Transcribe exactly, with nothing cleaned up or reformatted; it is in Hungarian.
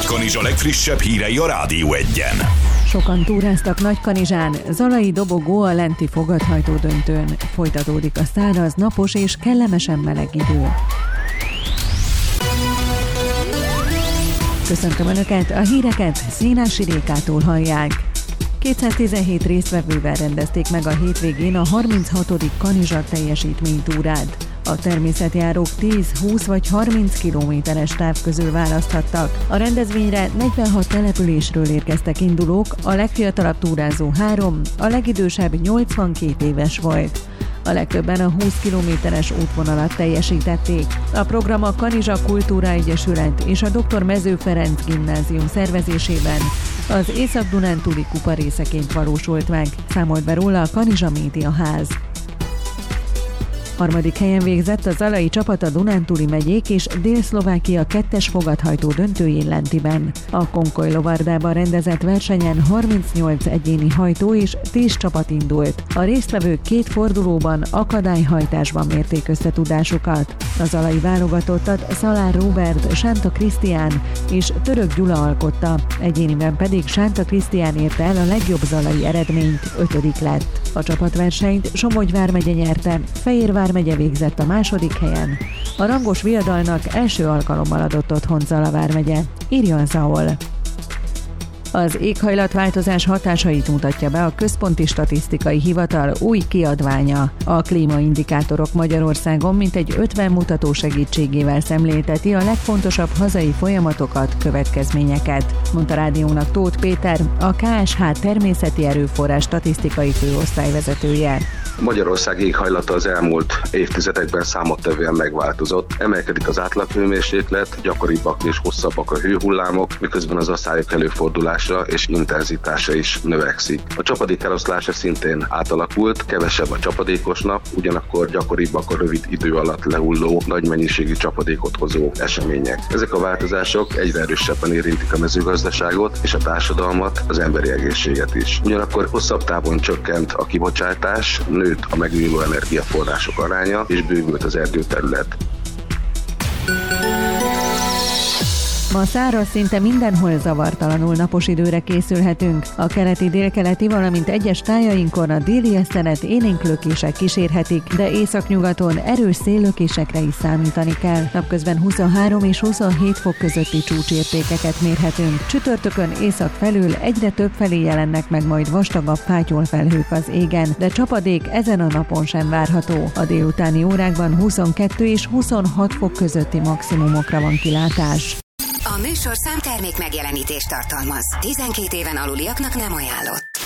Nagykanizsa legfrissebb hírei a Rádió Egyen. Sokan túráztak Nagykanizsán, Zalai dobogó a lenti fogadhajtó döntőn. Folytatódik a száraz, napos és kellemesen meleg idő. Köszöntöm Önöket, a híreket Szénási Rékától hallják. kétszáztizenhét résztvevővel rendezték meg a hétvégén a harminchatodik Kanizsa teljesítménytúrát. A természetjárók tíz, húsz vagy harminc kilométeres táv közül választhattak. A rendezvényre negyvenhat településről érkeztek indulók, a legfiatalabb túrázó három, a legidősebb nyolcvankét éves volt. A legtöbben a húsz kilométeres útvonalat teljesítették. A program a Kanizsa Kultúra Egyesület és a doktor Mező Ferenc Gimnázium szervezésében az Észak-Dunántúli kupa részeként valósult meg, számolt be róla a Kanizsa Média Ház. Harmadik helyen végzett a zalai csapat a Dunántúli megyék és Dél-Szlovákia kettes fogadhajtó döntőjén Lentiben. A Konkoly lovardában rendezett versenyen harmincnyolc egyéni hajtó és tíz csapat indult. A résztvevők két fordulóban akadályhajtásban mérték összetudásukat. A zalai válogatottat Szalár Róbert, Sánta Krisztián és Török Gyula alkotta, egyéniben pedig Sánta Krisztián érte el a legjobb zalai eredményt, ötödik lett. A csapatversenyt Somogy vármegye nyerte, Fejér vármegye végzett a második helyen. A rangos viadalnak első alkalommal adott otthont Zala vármegye, írja a Zaol. Az éghajlatváltozás hatásait mutatja be a Központi Statisztikai Hivatal új kiadványa. A klímaindikátorok Magyarországon mintegy ötven mutató segítségével szemlélteti a legfontosabb hazai folyamatokat, következményeket, mondta rádiónak Tóth Péter, a ká es há természeti erőforrás statisztikai főosztályvezetője. Magyarország éghajlata az elmúlt évtizedekben számottevően megváltozott. Emelkedik az átlaghőmérséklet, gyakoribbak és hosszabbak a hőhullámok, miközben az aszályok előfordulása és intenzitása is növekszik. A csapadék eloszlása szintén átalakult, kevesebb a csapadékos nap, ugyanakkor gyakoribbak a rövid idő alatt lehulló, nagy mennyiségű csapadékot hozó események. Ezek a változások egyre erősebben érintik a mezőgazdaságot és a társadalmat, az emberi egészséget is. Ugyanakkor hosszabb távon csökkent a kibocsátás, nőtt a megújuló energiaforrások aránya, és bővült az erdőterület. Ma száraz, szinte mindenhol zavartalanul napos időre készülhetünk. A keleti, délkeleti, valamint egyes tájainkon a déli eszenet élénklökések kísérhetik, de északnyugaton erős széllökésekre is számítani kell. Napközben huszonhárom és huszonhét fok közötti csúcsértékeket mérhetünk. Csütörtökön észak felül egyre több felé jelennek meg majd vastagabb fátyolfelhők az égen, de csapadék ezen a napon sem várható. A délutáni órákban huszonkettő és huszonhat fok közötti maximumokra van kilátás. A műsorszám termék megjelenítést tartalmaz. tizenkét éven aluliaknak nem ajánlott.